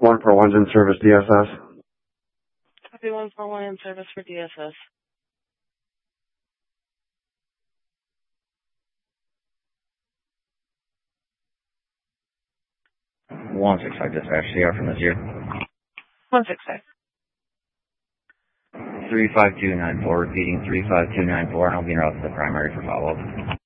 141's in service DSS. Copy 141 in service for DSS. 165 dispatch, CR from the 0. 165. 35294, repeating 35294, and I'll be in route to the primary for follow-up.